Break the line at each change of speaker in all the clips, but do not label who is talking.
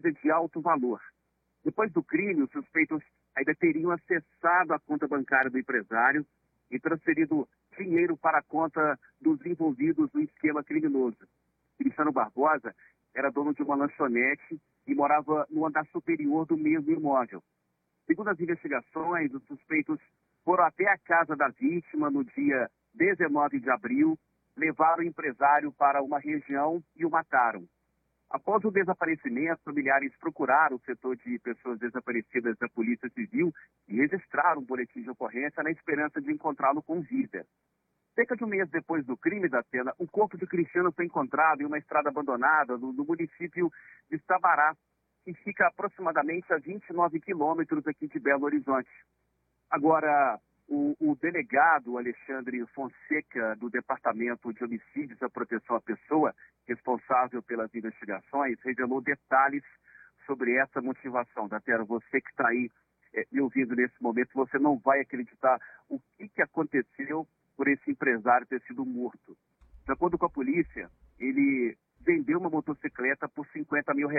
bebida de alto valor. Depois do crime, os suspeitos ainda teriam acessado a conta bancária do empresário e transferido dinheiro para a conta dos envolvidos no esquema criminoso. Cristiano Barbosa era dono de uma lanchonete e morava no andar superior do mesmo imóvel. Segundo as investigações, os suspeitos foram até a casa da vítima no dia 19 de abril, levaram o empresário para uma região e o mataram. Após o desaparecimento, familiares procuraram o setor de pessoas desaparecidas da Polícia Civil e registraram um boletim de ocorrência na esperança de encontrá-lo com vida. Cerca de um mês depois do crime da cena, o corpo de Cristiano foi encontrado em uma estrada abandonada no município de Sabará, que fica aproximadamente a 29 quilômetros aqui de Belo Horizonte. Agora, o delegado Alexandre Fonseca, do Departamento de Homicídios e Proteção à Pessoa, responsável pelas investigações, revelou detalhes sobre essa motivação. Datena, você que está aí me ouvindo nesse momento, você não vai acreditar o que aconteceu por esse empresário ter sido morto. De acordo com a polícia, ele vendeu uma motocicleta por R$50 mil.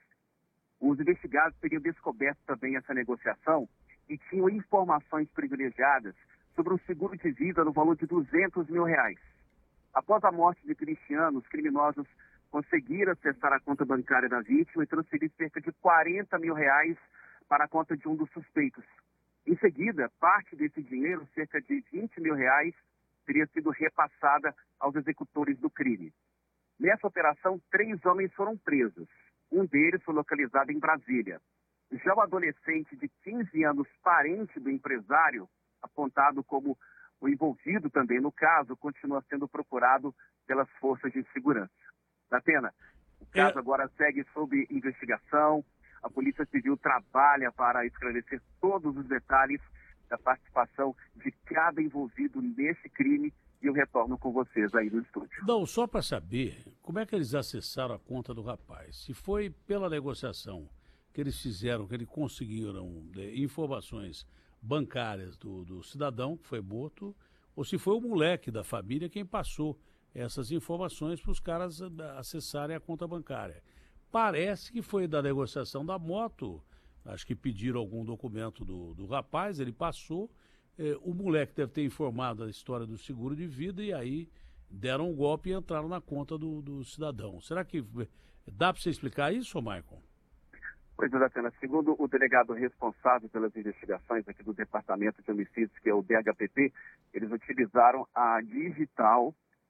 Os investigados teriam descoberto também essa negociação e tinham informações privilegiadas sobre um seguro de vida no valor de R$200 mil. Após a morte de Cristiano, os criminosos conseguiram acessar a conta bancária da vítima e transferir cerca de R$40 mil para a conta de um dos suspeitos. Em seguida, parte desse dinheiro, cerca de R$20 mil, teria sido repassada aos executores do crime. Nessa operação, 3 homens foram presos. Um deles foi localizado em Brasília. Já o adolescente de 15 anos, parente do empresário, apontado como o envolvido também no caso, continua sendo procurado pelas forças de segurança. Datena, o caso agora segue sob investigação. A Polícia Civil trabalha para esclarecer todos os detalhes da participação de cada envolvido nesse crime e eu retorno com vocês aí no estúdio.
Não, só para saber, como é que eles acessaram a conta do rapaz? Se foi pela negociação que eles fizeram, que eles conseguiram informações bancárias do cidadão que foi morto, ou se foi o moleque da família quem passou essas informações para os caras acessarem a conta bancária. Parece que foi da negociação da moto, acho que pediram algum documento do rapaz, ele passou, o moleque deve ter informado a história do seguro de vida e aí deram um golpe e entraram na conta do cidadão. Será que dá para você explicar isso, Maicon?
Pois é, Datena, segundo o delegado responsável pelas investigações aqui do Departamento de Homicídios, que é o DHPP, eles utilizaram a digital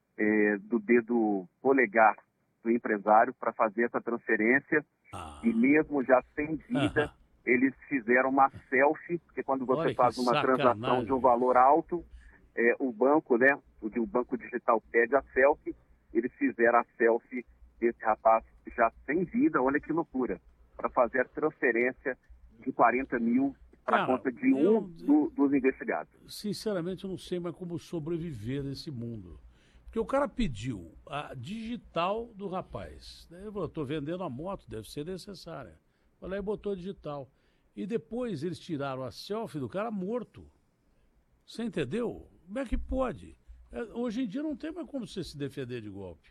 do dedo polegar do empresário para fazer essa transferência e mesmo já sem vida, eles fizeram uma selfie, porque quando você faz uma transação de um valor alto, o banco, né, o banco digital pede a selfie, eles fizeram a selfie desse rapaz já sem vida, olha que loucura, para fazer a transferência de 40 mil para a conta de dos investigados.
Sinceramente, eu não sei mais como sobreviver nesse mundo. Porque o cara pediu a digital do rapaz. Ele falou, estou vendendo a moto, deve ser necessária. Falei, botou a digital. E depois eles tiraram a selfie do cara morto. Você entendeu? Como é que pode? Hoje em dia não tem mais como você se defender de golpe.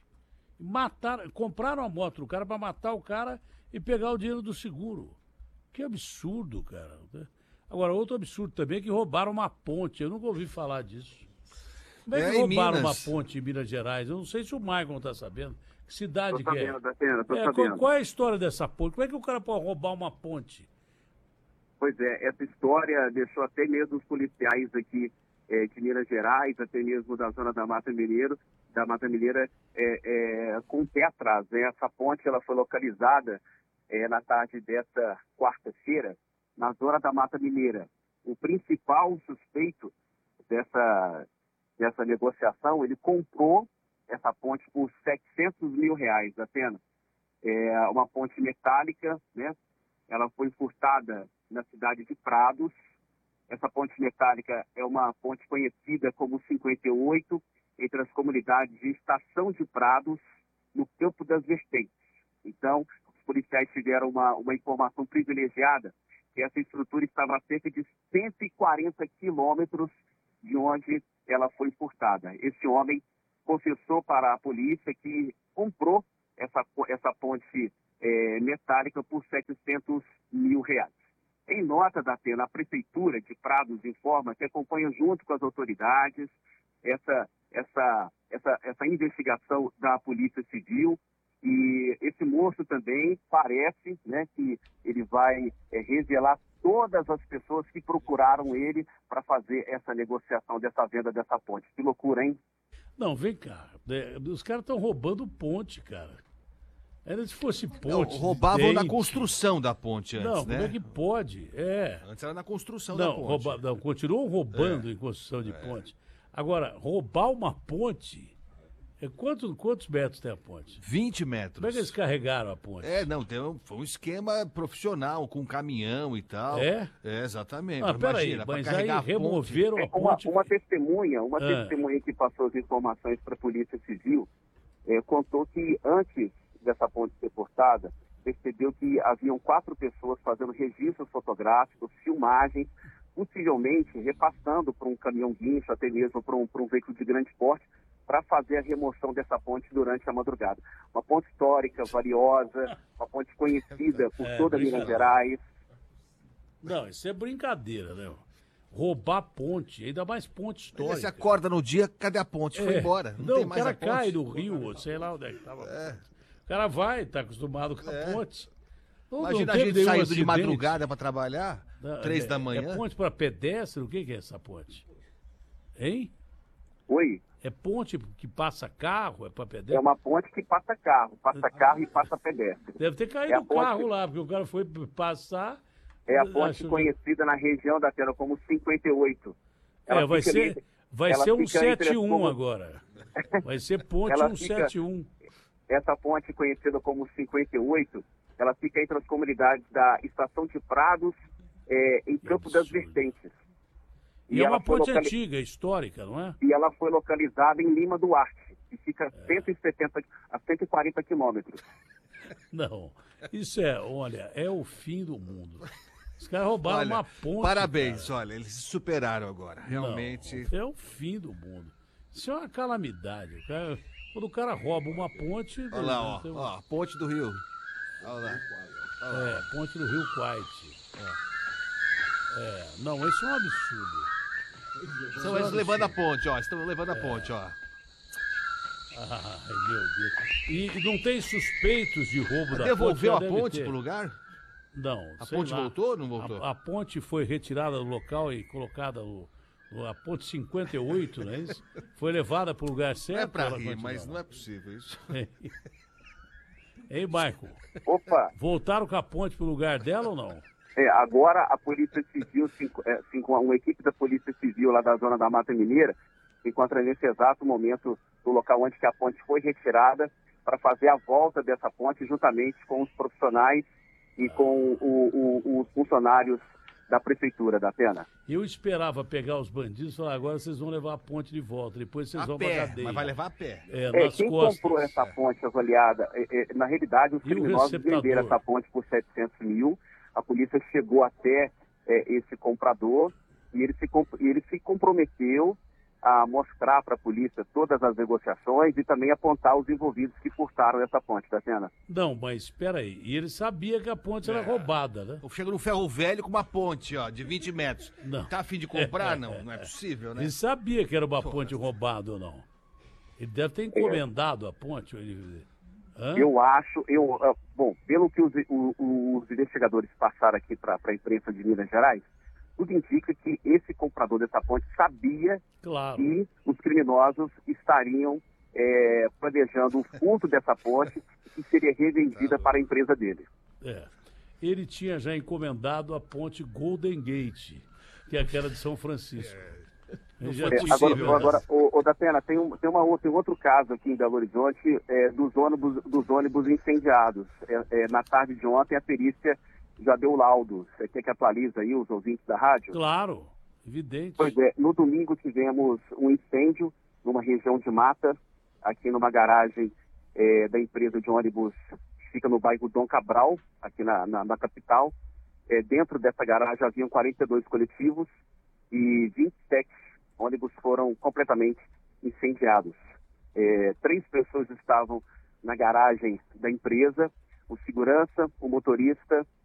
Compraram a moto do cara para matar o cara e pegar o dinheiro do seguro. Que absurdo, cara. Agora, outro absurdo também é que roubaram uma ponte. Eu nunca ouvi falar disso. Como é que roubaram uma ponte em Minas Gerais? Eu não sei se o Maicon está sabendo. Que cidade que é?
Tô sabendo.
Qual é a história dessa ponte? Como é que o cara pode roubar uma ponte?
Pois é, essa história deixou até mesmo os policiais aqui de Minas Gerais, até mesmo da zona da Mata Mineira, com o pé atrás. Né? Essa ponte ela foi localizada na tarde desta quarta-feira, na zona da Mata Mineira. O principal suspeito dessa negociação, ele comprou essa ponte por R$700 mil, apenas. Uma ponte metálica, né? Ela foi furtada na cidade de Prados. Essa ponte metálica é uma ponte conhecida como 58, entre as comunidades de Estação de Prados, no Campo das Vertentes. Então, os policiais tiveram uma informação privilegiada, que essa estrutura estava a cerca de 140 quilômetros de onde ela foi furtada. Esse homem confessou para a polícia que comprou essa ponte metálica por R$700 mil. Em nota da Atena, a Prefeitura de Prados informa que acompanha junto com as autoridades essa investigação da Polícia Civil, e esse moço também parece, né, que ele vai revelar todas as pessoas que procuraram ele para fazer essa negociação dessa venda dessa ponte. Que loucura, hein?
Não, vem cá. Os caras estão roubando ponte, cara. Era se fosse ponte.
Não, roubavam na construção da ponte antes,
não,
né?
Como é que pode?
Antes era na construção da ponte.
Não, continuam roubando em construção de ponte. Agora, roubar uma ponte. Quantos metros tem a ponte?
20 metros.
Como é que eles carregaram a ponte?
Foi um esquema profissional, com caminhão e tal. Exatamente.
Peraí, mas aí removeram a ponte.
Uma testemunha que passou as informações para a Polícia Civil contou que antes dessa ponte ser cortada, percebeu que haviam 4 pessoas fazendo registros fotográficos, filmagens, possivelmente repassando para um caminhão guincho, até mesmo para um veículo de grande porte, para fazer a remoção dessa ponte durante a madrugada. Uma ponte histórica, valiosa, uma ponte conhecida por toda Minas Gerais.
Não, isso é brincadeira, né? Roubar ponte, ainda mais ponte histórica.
Você acorda no dia, cadê a ponte? Foi embora. Não tem mais a ponte.
O cara cai no rio, sei lá onde é que estava. O cara tá acostumado com a ponte.
Imagina a gente saindo de madrugada para trabalhar, 3 da manhã.
É ponte para pedestre? O que é essa ponte? Hein?
Oi?
É ponte que passa carro? É para pedestre?
É uma ponte que passa carro e passa pedestre.
Deve ter caído o carro lá, porque o cara foi passar...
É a ponte conhecida na região da Terra como 58.
Vai ser um 71 agora. Vai ser ponte 171.
Essa ponte conhecida como 58, ela fica entre as comunidades da Estação de Prados, em Campo das Vertentes.
E é uma ponte antiga, histórica, não é?
E ela foi localizada em Lima Duarte, que fica a 140 quilômetros.
Não, isso é o fim do mundo. Os caras roubaram uma ponte.
Parabéns, olha, eles se superaram agora, realmente.
Não, é o fim do mundo. Isso é uma calamidade. Quando o cara rouba uma ponte...
Olha lá, ó, ponte do Rio. Olha lá.
Ponte do Rio Quite. Não, isso é um absurdo.
Estão eles levando a ponte, ó. Estão levando a ponte, ó.
Ai, meu Deus. E não tem suspeitos de roubo da ponte?
Devolveu a ponte pro lugar?
Não.
A ponte voltou ou não voltou?
A ponte foi retirada do local e colocada a ponte 58, né? Foi levada para o lugar certo.
É para rir, mas não é possível isso.
Ei, Michael.
Opa!
Voltaram com a ponte para o lugar dela ou não?
Agora a Polícia Civil, uma equipe da Polícia Civil lá da zona da Mata Mineira, se encontra nesse exato momento no local onde que a ponte foi retirada para fazer a volta dessa ponte juntamente com os profissionais e com os funcionários da Prefeitura da Atena.
Eu esperava pegar os bandidos e falar, agora vocês vão levar a ponte de volta, depois vocês vão pra cadeia.
Mas vai levar a pé.
Quem comprou essa ponte avaliada, na realidade os criminosos venderam essa ponte por 700 mil, a polícia chegou até esse comprador e ele se comprometeu a mostrar para a polícia todas as negociações e também apontar os envolvidos que furtaram essa ponte, tá vendo?
Não, mas espera aí. E ele sabia que a ponte era roubada, né?
Chega no ferro velho com uma ponte, ó, de 20 metros. Não. Tá a fim de comprar? Não é possível, né?
Ele sabia que era uma ponte roubada ou não. Ele deve ter encomendado a ponte.
Eu acho, bom, pelo que os investigadores passaram aqui para a imprensa de Minas Gerais, tudo indica que esse comprador dessa ponte sabia que os criminosos estariam planejando o furto dessa ponte que seria revendida para a empresa dele.
Ele tinha já encomendado a ponte Golden Gate, que é aquela de São Francisco.
Agora, Datena, tem outro caso aqui em Belo Horizonte dos ônibus incendiados. Na tarde de ontem, a perícia já deu laudo. Você quer que atualize aí os ouvintes da rádio?
Claro, evidente.
Pois é, no domingo tivemos um incêndio numa região de mata, aqui numa garagem da empresa de ônibus que fica no bairro Dom Cabral, aqui na capital. Dentro dessa garagem haviam 42 coletivos e 27 ônibus foram completamente incendiados. 3 pessoas estavam na garagem da empresa, o segurança, o motorista